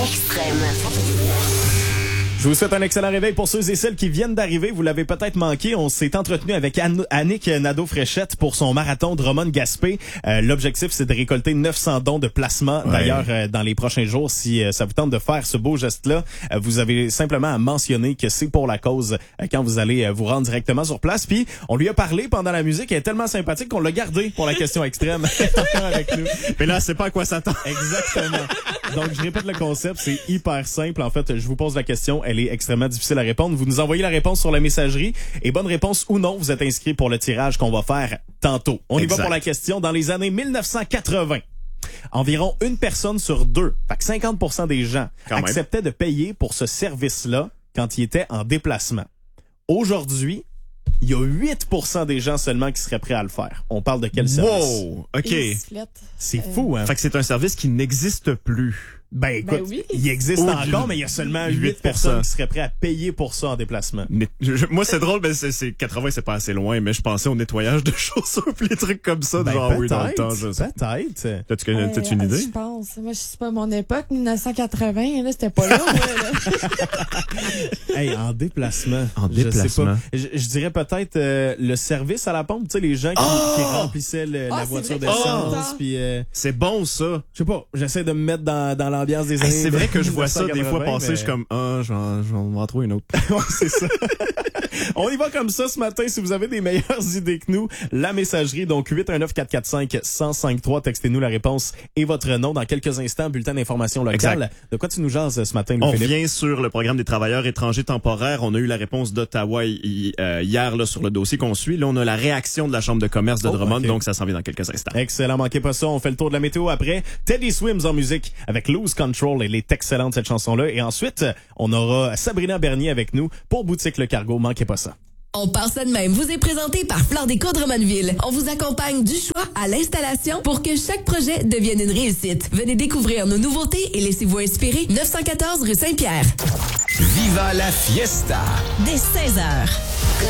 Extrême. Je vous souhaite un excellent réveil pour ceux et celles qui viennent d'arriver. Vous l'avez peut-être manqué. On s'est entretenu avec Annick Nadeau-Fréchette pour son marathon de Drummond-Gaspé. L'objectif, c'est de récolter 900 dons de placement. Ouais. D'ailleurs, dans les prochains jours, si ça vous tente de faire ce beau geste-là, vous avez simplement à mentionner que c'est pour la cause quand vous allez vous rendre directement sur place. Puis, on lui a parlé pendant la musique. Elle est tellement sympathique qu'on l'a gardé pour la question extrême avec nous. Mais là, c'est pas à quoi s'attendre. Exactement. Donc, je répète le concept. C'est hyper simple. En fait, je vous pose la question. Elle est extrêmement difficile à répondre. Vous nous envoyez la réponse sur la messagerie et bonne réponse ou non, vous êtes inscrit pour le tirage qu'on va faire tantôt. On y va pour la question. Dans les années 1980, environ une personne sur deux, fait que 50% des gens acceptaient de payer pour ce service-là quand ils étaient en déplacement. Aujourd'hui, il y a 8% des gens seulement qui seraient prêts à le faire. On parle de quel service? Wow! OK. C'est fou, hein? Fait que c'est un service qui n'existe plus. Ben écoute, oui. Il existe encore, mais il y a seulement 8 personnes qui seraient prêtes à payer pour ça en déplacement. Moi, c'est drôle, mais c'est 80, c'est pas assez loin, mais je pensais au nettoyage de chaussures pis les trucs comme ça, genre oui, dans le temps. Peut-être. T'as-tu une idée? Je pense. Moi, je sais pas mon époque, 1980, là, c'était pas là. Hey, en déplacement. Je sais pas. Je dirais peut-être le service à la pompe, tu sais, les gens qui remplissaient la voiture d'essence. C'est bon, ça. Je sais pas, j'essaie de me mettre dans l'ambiance des années. C'est vrai que je vois ça des fois passer, je suis comme, je vais en trouver une autre. Ouais, c'est ça. On y va comme ça ce matin. Si vous avez des meilleures idées que nous, la messagerie, donc 819-445-1053, textez-nous la réponse et votre nom. Dans quelques instants, bulletin d'information locale. Exact. De quoi tu nous jases ce matin, On revient sur le programme des travailleurs étrangers temporaires. On a eu la réponse d'Ottawa hier là, sur le dossier qu'on suit. Là, on a la réaction de la Chambre de commerce de Drummond, donc ça s'en vient dans quelques instants. Excellent, manquez pas ça. On fait le tour de la météo après. Teddy Swims en musique avec Lose Control. Elle est excellente, cette chanson-là. Et ensuite, on aura Sabrina Bernier avec nous pour Boutique Le Cargo. Manquez pas ça. On part ça de même. Vous est présenté par Flore Déco Drummondville. On vous accompagne du choix à l'installation pour que chaque projet devienne une réussite. Venez découvrir nos nouveautés et laissez-vous inspirer. 914 rue Saint-Pierre. Viva la fiesta! Dès 16h.